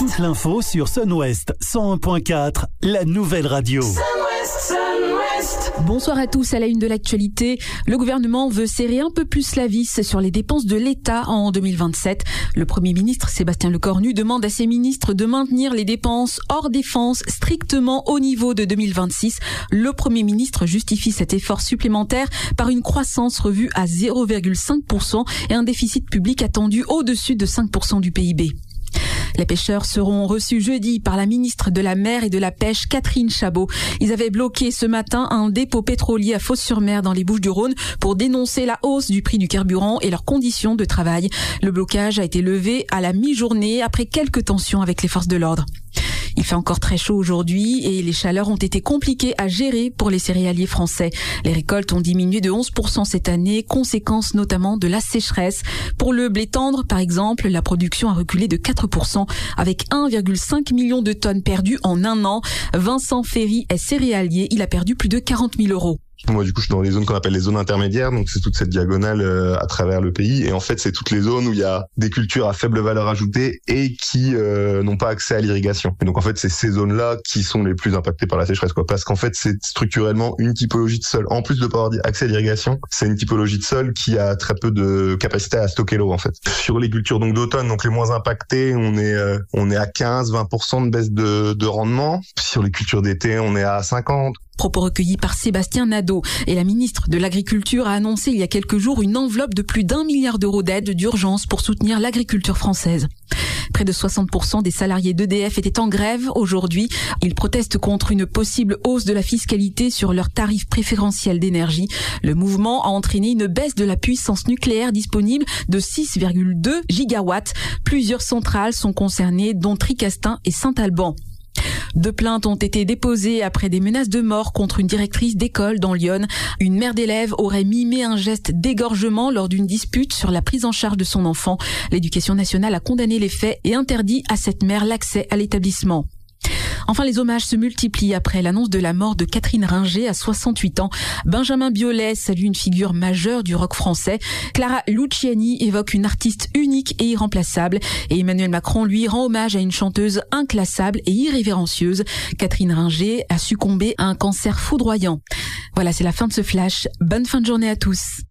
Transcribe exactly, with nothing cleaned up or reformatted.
Toute l'info sur Sun-Ouest cent un virgule quatre, la nouvelle radio. Sun-Ouest, Sun-Ouest. Bonsoir à tous. À la une de l'actualité, le gouvernement veut serrer un peu plus la vis sur les dépenses de l'État en deux mille vingt-sept. Le Premier ministre Sébastien Lecornu demande à ses ministres de maintenir les dépenses hors défense strictement au niveau de deux mille vingt-six. Le Premier ministre justifie cet effort supplémentaire par une croissance revue à zéro virgule cinq pour cent et un déficit public attendu au-dessus de cinq pour cent du P I B. Les pêcheurs seront reçus jeudi par la ministre de la Mer et de la Pêche, Catherine Chabot. Ils avaient bloqué ce matin un dépôt pétrolier à Fos-sur-Mer dans les Bouches-du-Rhône pour dénoncer la hausse du prix du carburant et leurs conditions de travail. Le blocage a été levé à la mi-journée après quelques tensions avec les forces de l'ordre. Il fait encore très chaud aujourd'hui et les chaleurs ont été compliquées à gérer pour les céréaliers français. Les récoltes ont diminué de onze pour cent cette année, conséquence notamment de la sécheresse. Pour le blé tendre, par exemple, la production a reculé de quatre pour cent avec un virgule cinq million de tonnes perdues en un an. Vincent Ferry est céréalier, il a perdu plus de quarante mille euros. Moi, du coup, je suis dans les zones qu'on appelle les zones intermédiaires, donc c'est toute cette diagonale euh, à travers le pays. Et en fait, c'est toutes les zones où il y a des cultures à faible valeur ajoutée et qui euh, n'ont pas accès à l'irrigation. Et donc, en fait, c'est ces zones-là qui sont les plus impactées par la sécheresse, quoi. Parce qu'en fait, c'est structurellement une typologie de sol. En plus de pas avoir accès à l'irrigation, c'est une typologie de sol qui a très peu de capacité à stocker l'eau, en fait. Sur les cultures donc d'automne, donc les moins impactées, on est euh, on est à quinze à vingt pour cent de baisse de, de rendement. Sur les cultures d'été, on est à cinquante. Propos recueillis par Sébastien Nadeau. Et la ministre de l'Agriculture a annoncé il y a quelques jours une enveloppe de plus d'un milliard d'euros d'aide d'urgence pour soutenir l'agriculture française. Près de soixante pour cent des salariés d'E D F étaient en grève aujourd'hui. Ils protestent contre une possible hausse de la fiscalité sur leurs tarifs préférentiels d'énergie. Le mouvement a entraîné une baisse de la puissance nucléaire disponible de six virgule deux gigawatts. Plusieurs centrales sont concernées, dont Tricastin et Saint-Alban. Deux plaintes ont été déposées après des menaces de mort contre une directrice d'école dans l'Yonne. Une mère d'élève aurait mimé un geste d'égorgement lors d'une dispute sur la prise en charge de son enfant. L'éducation nationale a condamné les faits et interdit à cette mère l'accès à l'établissement. Enfin, les hommages se multiplient après l'annonce de la mort de Catherine Ringer à soixante-huit ans. Benjamin Biolay salue une figure majeure du rock français. Clara Luciani évoque une artiste unique et irremplaçable. Et Emmanuel Macron, lui, rend hommage à une chanteuse inclassable et irrévérencieuse. Catherine Ringer a succombé à un cancer foudroyant. Voilà, c'est la fin de ce flash. Bonne fin de journée à tous.